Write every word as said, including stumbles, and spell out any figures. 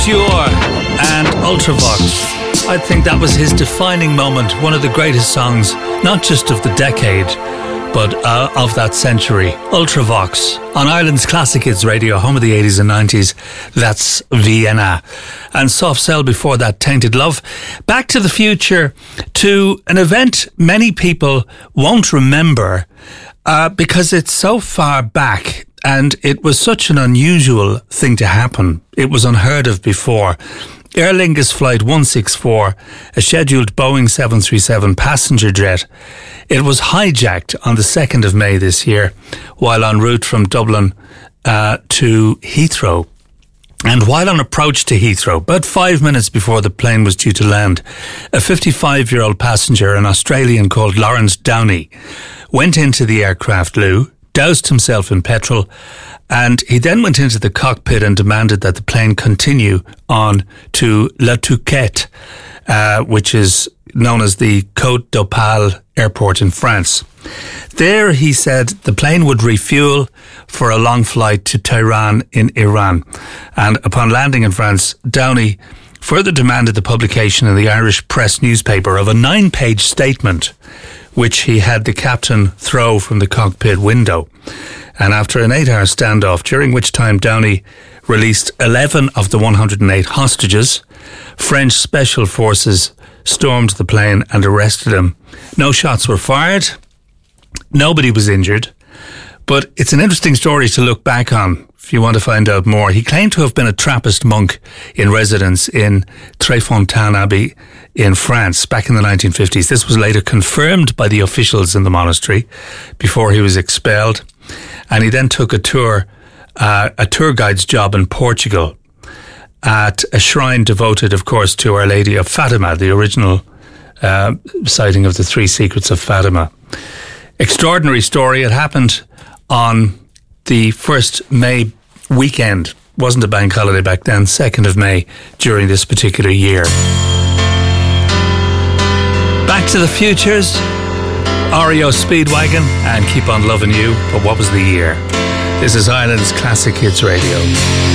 Dior and Ultravox. I think that was his defining moment, one of the greatest songs, not just of the decade, but uh, of that century. Ultravox on Ireland's Classic Hits Radio, home of the eighties and nineties. That's Vienna. And Soft Cell before that, Tainted Love. Back to the Future, to an event many people won't remember uh, because it's so far back. And it was such an unusual thing to happen. It was unheard of before. Aer Lingus Flight one sixty-four, a scheduled Boeing seven thirty-seven passenger jet, it was hijacked on the second of May this year while en route from Dublin uh, to Heathrow. And while on approach to Heathrow, about five minutes before the plane was due to land, a fifty-five-year-old passenger, an Australian called Lawrence Downey, went into the aircraft loo, doused himself in petrol, and he then went into the cockpit and demanded that the plane continue on to La Touquette, uh, which is known as the Côte d'Opale airport in France. There, he said, the plane would refuel for a long flight to Tehran in Iran. And upon landing in France, Downey further demanded the publication in the Irish Press newspaper of a nine-page statement which he had the captain throw from the cockpit window. And after an eight-hour standoff, during which time Downey released eleven of the one hundred eight hostages, French special forces stormed the plane and arrested him. No shots were fired. Nobody was injured. But it's an interesting story to look back on if you want to find out more. He claimed to have been a Trappist monk in residence in Tréfontaine Abbey in France back in the nineteen fifties. This was later confirmed by the officials in the monastery before he was expelled. And he then took a tour, uh, a tour guide's job in Portugal at a shrine devoted, of course, to Our Lady of Fatima, the original uh, sighting of the Three Secrets of Fatima. Extraordinary story. It happened on the first May weekend. Wasn't a bank holiday back then, second of May during this particular year. Back to the Futures, R E O Speedwagon and Keep On Loving You. But what was the year? This is Ireland's Classic Hits Radio.